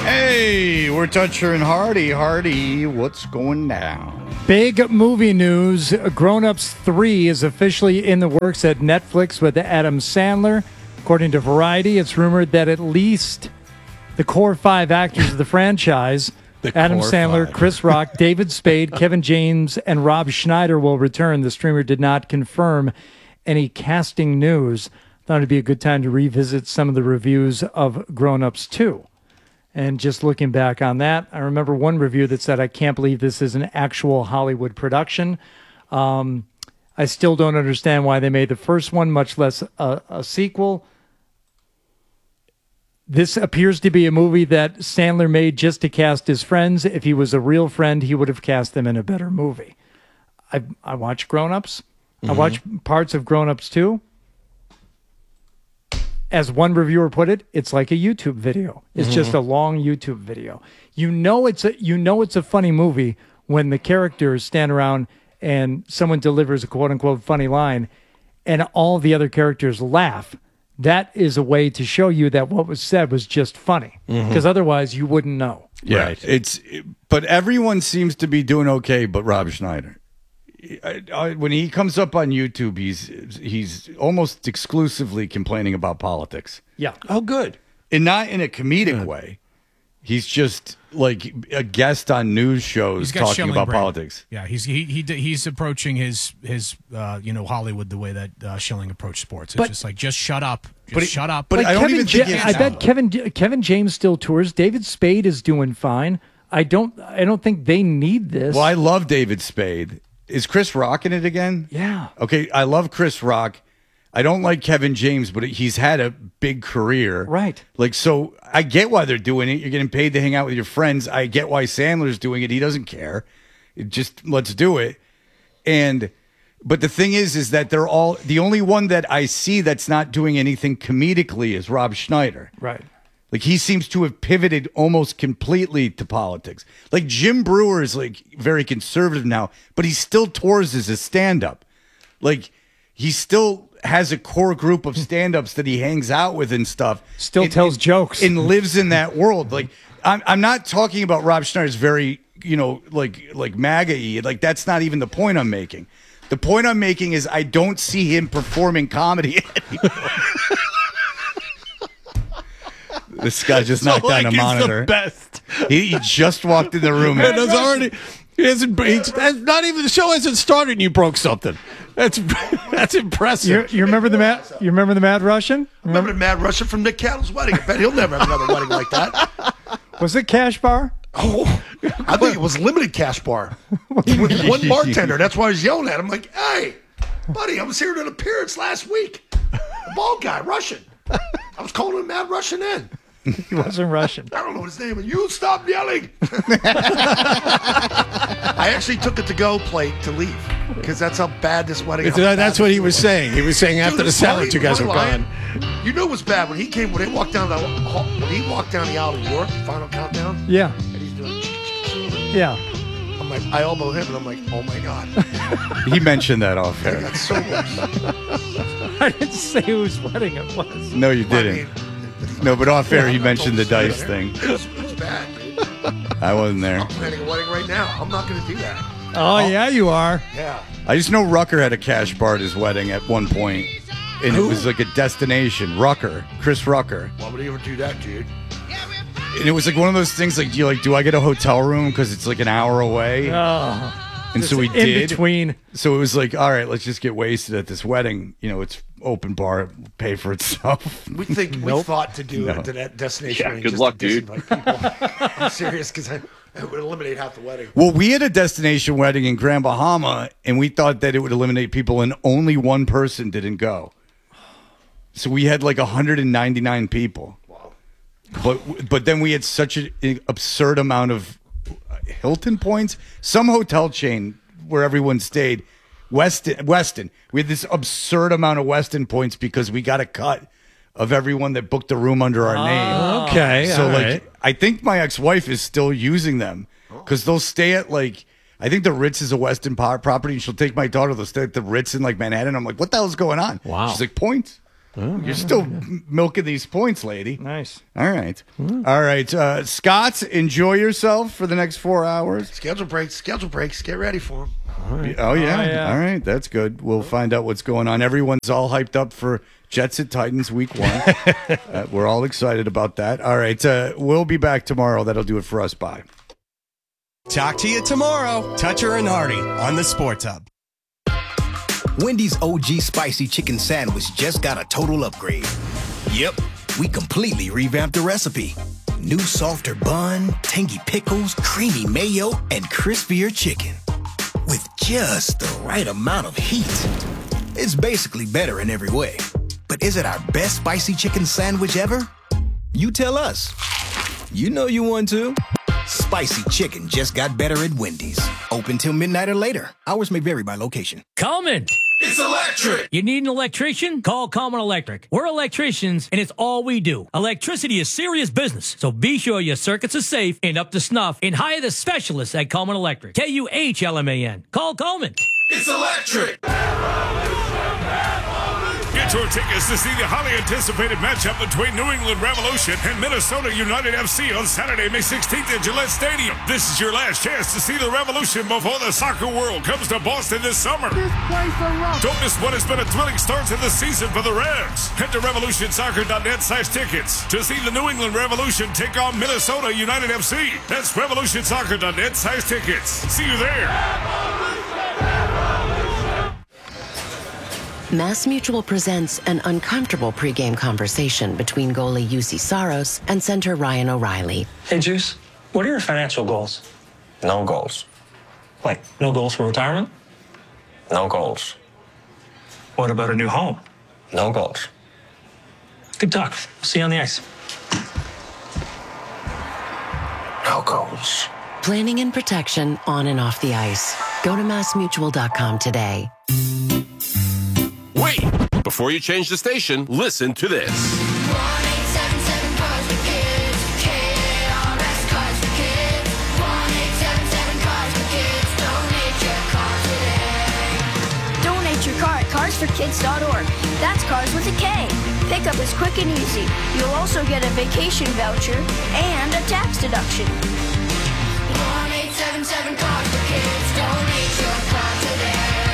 Hey, we're Toucher and Hardy. Hardy, what's going down? Big movie news. Grown Ups 3 is officially in the works at Netflix with Adam Sandler. According to Variety, it's rumored that at least the core 5 actors of the franchise, Adam Sandler, Chris Rock, David Spade, Kevin James, and Rob Schneider will return. The streamer did not confirm any casting news. Thought it'd be a good time to revisit some of the reviews of Grown Ups 2. And just looking back on that, I remember one review that said, I can't believe this is an actual Hollywood production. I still don't understand why they made the first one, much less a sequel. This appears to be a movie that Sandler made just to cast his friends. If he was a real friend, he would have cast them in a better movie. I watch Grown Ups. I watch parts of Grown Ups 2. As one reviewer put it, it's like a YouTube video. It's just a long YouTube video. You know it's a funny movie when the characters stand around and someone delivers a quote unquote funny line and all the other characters laugh. That is a way to show you that what was said was just funny. Because otherwise you wouldn't know. Yeah, right. But everyone seems to be doing okay but Rob Schneider. When he comes up on YouTube, he's almost exclusively complaining about politics. Yeah. Oh, good. And not in a comedic way. He's just like a guest on news shows talking about politics. Yeah, he's approaching his Hollywood the way that Schilling approached sports. It's just like just shut up, shut up. But like I don't even think I bet Kevin James still tours. David Spade is doing fine. I don't think they need this. Well, I love David Spade. Is Chris Rock in it again? Yeah. Okay, I love Chris Rock. I don't like Kevin James, but he's had a big career. Right. Like, so I get why they're doing it. You're getting paid to hang out with your friends. I get why Sandler's doing it. He doesn't care. Let's do it. But the thing is that they're all, the only one that I see that's not doing anything comedically is Rob Schneider. Right. Like, he seems to have pivoted almost completely to politics. Like, Jim Breuer is, like, very conservative now, but he still tours as a stand-up. Like, he still has a core group of stand-ups that he hangs out with and stuff. Still tells jokes. And lives in that world. Like, I'm not talking about Rob Schneider's very, like MAGA-y. Like, that's not even the point I'm making. The point I'm making is I don't see him performing comedy anymore. This guy just knocked down a monitor. The best. He just walked in the room. And it's already. Not even the show hasn't started, and you broke something. That's impressive. You remember the Mad? You remember the Mad Russian? Remember the Mad Russian from Nick Cannell's wedding? I bet he'll never have another wedding like that. Was it Cash Bar? Oh, I think it was limited cash bar with one bartender. That's why I was yelling at him, like, "Hey, buddy, I was here at an appearance last week. The bald guy, Russian. I was calling him Mad Russian then." He wasn't Russian. I don't know his name. And you stop yelling. I actually took a to-go plate to leave because that's how bad this wedding is. That's what he was saying. He was saying after the salad, you guys were gone. You know it was bad when they walked down the aisle in New York, Final Countdown. Yeah. And he's doing. Yeah. I'm like, I elbow him, and I'm like, oh my god. He mentioned that off air. That's so worse. I didn't say whose wedding it was. No, you didn't. No, but off air, he mentioned the dice thing. It was bad, dude. I wasn't there. I'm planning a wedding right now. I'm not going to do that. Oh, yeah, you are. Yeah. I just know Rucker had a cash bar at his wedding at one point, and it was like a destination. Chris Rucker. Why would he ever do that, dude? And it was like one of those things like, do I get a hotel room because it's like an hour away? Oh. And so we in did. Between. So it was like, all right, let's just get wasted at this wedding. It's open bar, pay for itself. We thought to do it to that destination. Yeah, good luck, dude. I'm serious because it would eliminate half the wedding. Well, we had a destination wedding in Grand Bahama, and we thought that it would eliminate people, and only one person didn't go. So we had like 199 people. Wow. But then we had such an absurd amount of Hilton points. Some hotel chain where everyone stayed, Westin. We had this absurd amount of Westin points because we got a cut of everyone that booked a room under our name. Okay. So all like, right. I think my ex-wife is still using them because they'll stay at like, I think the Ritz is a Westin property, and she'll take my daughter. They'll stay at the Ritz in like Manhattan. I'm like, what the hell's going on? Wow. She's like, points. You're still milking these points, lady. Nice. All right. All right. Scott, enjoy yourself for the next 4 hours. Schedule breaks. Get ready for them. Oh, yeah. yeah. All right. That's good. We'll find out what's going on. Everyone's all hyped up for Jets at Titans week 1. We're all excited about that. All right. We'll be back tomorrow. That'll do it for us. Bye. Talk to you tomorrow. Toucher and Hardy on the Sports Hub. Wendy's OG Spicy Chicken Sandwich just got a total upgrade. Yep, we completely revamped the recipe. New softer bun, tangy pickles, creamy mayo, and crispier chicken. With just the right amount of heat. It's basically better in every way. But is it our best spicy chicken sandwich ever? You tell us. You know you want to. Spicy chicken just got better at Wendy's. Open till midnight or later. Hours may vary by location. Coleman. It's electric. You need an electrician? Call Coleman Electric. We're electricians, and it's all we do. Electricity is serious business, so be sure your circuits are safe and up to snuff, and hire the specialists at Coleman Electric. KUHLMAN. Call Coleman. It's electric. Get your tickets to see the highly anticipated matchup between New England Revolution and Minnesota United FC on Saturday, May 16th at Gillette Stadium. This is your last chance to see the Revolution before the soccer world comes to Boston this summer. Don't miss what has been a thrilling start to the season for the Revs. Head to revolutionsoccer.net/tickets to see the New England Revolution take on Minnesota United FC. That's revolutionsoccer.net/tickets. See you there. Mass Mutual presents an uncomfortable pregame conversation between goalie UC Saros and center Ryan O'Reilly. Hey, Juice, what are your financial goals? No goals. Like, no goals for retirement? No goals. What about a new home? No goals. Good talk. See you on the ice. No goals. Planning and protection on and off the ice. Go to massmutual.com today. Wait! Before you change the station, listen to this. 1-877 Cars for Kids. KRS Cars for Kids. 1-877 Cars for Kids. Donate your car today. Donate your car at carsforkids.org. That's cars with a K. Pickup is quick and easy. You'll also get a vacation voucher and a tax deduction. 1-877 Cars for Kids. Donate your car today.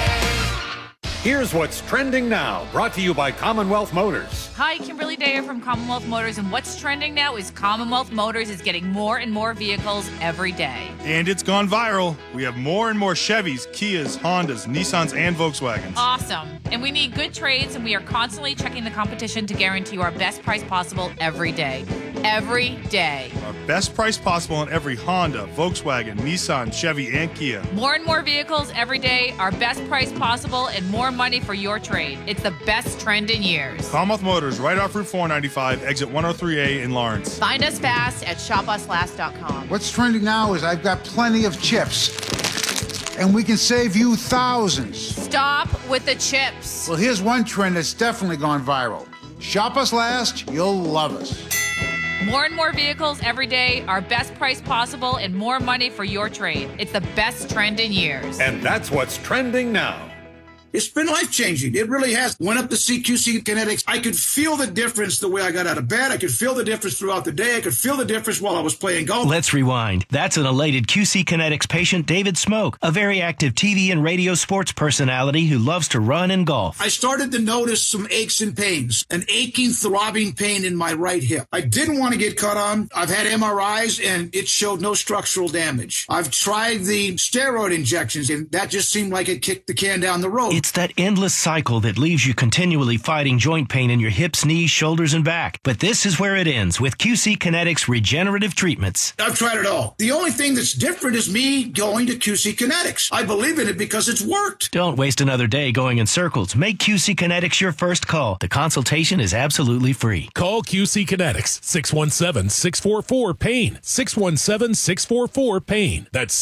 Here's what's trending now, brought to you by Commonwealth Motors. Hi, Kimberly Dayer from Commonwealth Motors, and what's trending now is Commonwealth Motors is getting more and more vehicles every day. And it's gone viral. We have more and more Chevys, Kias, Hondas, Nissans, and Volkswagens. Awesome. And we need good trades, and we are constantly checking the competition to guarantee our best price possible every day. Every day. Our best price possible on every Honda, Volkswagen, Nissan, Chevy, and Kia. More and more vehicles every day, our best price possible, and more money for your trade. It's the best trend in years. Commonwealth Motors, right off Route 495, exit 103A in Lawrence. Find us fast at shopuslast.com. What's trending now is I've got plenty of chips, and we can save you thousands. Stop with the chips. Well, here's one trend that's definitely gone viral. Shop us last, you'll love us. More and more vehicles every day, our best price possible, and more money for your trade. It's the best trend in years. And that's what's trending now. It's been life-changing. It really has. Went up to CQC Kinetics. I could feel the difference the way I got out of bed. I could feel the difference throughout the day. I could feel the difference while I was playing golf. Let's rewind. That's an elated QC Kinetics patient, David Smoke, a very active TV and radio sports personality who loves to run and golf. I started to notice some aches and pains, an aching, throbbing pain in my right hip. I didn't want to get cut on. I've had MRIs, and it showed no structural damage. I've tried the steroid injections, and that just seemed like it kicked the can down the road. It's that endless cycle that leaves you continually fighting joint pain in your hips, knees, shoulders, and back. But this is where it ends with QC Kinetics regenerative treatments. I've tried it all. The only thing that's different is me going to QC Kinetics. I believe in it because it's worked. Don't waste another day going in circles. Make QC Kinetics your first call. The consultation is absolutely free. Call QC Kinetics, 617-644-PAIN, 617-644-PAIN. That's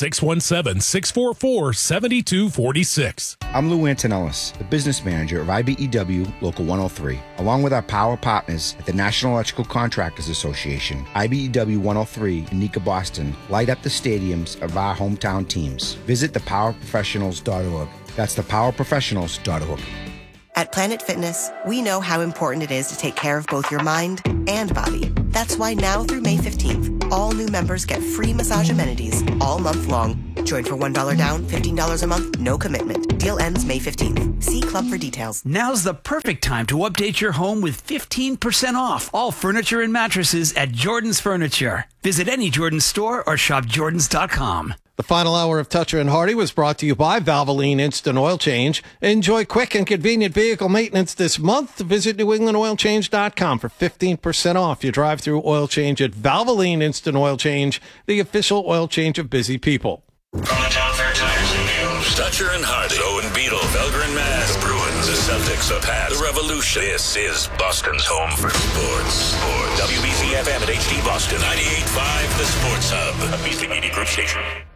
617-644-7246. I'm Lou Antonellis, the business manager of IBEW Local 103. Along with our power partners at the National Electrical Contractors Association, IBEW 103 and NECA Boston light up the stadiums of our hometown teams. Visit thepowerprofessionals.org. That's thepowerprofessionals.org. At Planet Fitness, we know how important it is to take care of both your mind and body. That's why now through May 15th, all new members get free massage amenities all month long. Join for $1 down, $15 a month, no commitment. Deal ends May 15th. See Club for details. Now's the perfect time to update your home with 15% off all furniture and mattresses at Jordan's Furniture. Visit any Jordan's store or shop jordans.com. The final hour of Toucher and Hardy was brought to you by Valvoline Instant Oil Change. Enjoy quick and convenient vehicle maintenance this month. Visit NewEnglandOilChange.com for 15% off your drive-through oil change at Valvoline Instant Oil Change, the official oil change of busy people. Town Fair Tires and News. Toucher and Hardy. Owen Beetle. Felger and Mass. The Bruins. The Celtics. The Pats. The Revolution. This is Boston's home for sports. WBC FM at HD Boston. 98.5 The Sports Hub. A Beasley Media Group station.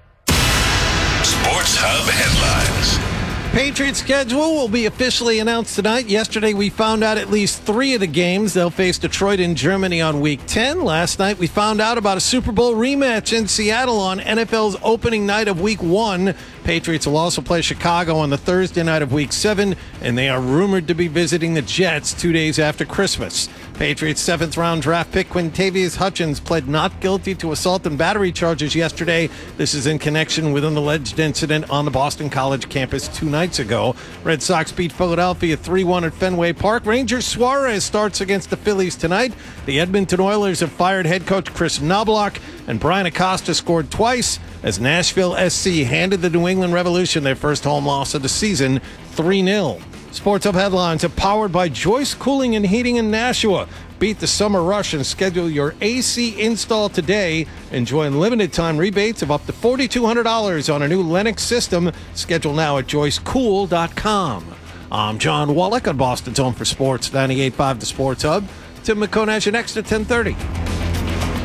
Sports Hub headlines. Patriots schedule will be officially announced tonight. Yesterday, we found out at least 3 of the games. They'll face Detroit and Germany on Week 10. Last night, we found out about a Super Bowl rematch in Seattle on NFL's opening night of Week 1. Patriots will also play Chicago on the Thursday night of Week 7, and they are rumored to be visiting the Jets 2 days after Christmas. Patriots' 7th-round draft pick Quintavious Hutchins pled not guilty to assault and battery charges yesterday. This is in connection with an alleged incident on the Boston College campus 2 nights ago. Red Sox beat Philadelphia 3-1 at Fenway Park. Rangers Suarez starts against the Phillies tonight. The Edmonton Oilers have fired head coach Chris Knobloch, and Brian Acosta scored twice as Nashville SC handed the New England Revolution their first home loss of the season, 3-0. Sports Hub headlines are powered by Joyce Cooling and Heating in Nashua. Beat the summer rush and schedule your AC install today. Enjoy limited time rebates of up to $4,200 on a new Lennox system. Schedule now at joycecool.com. I'm John Wallach on Boston's Home for Sports, 98.5 The Sports Hub. Tim McConash next at 10:30.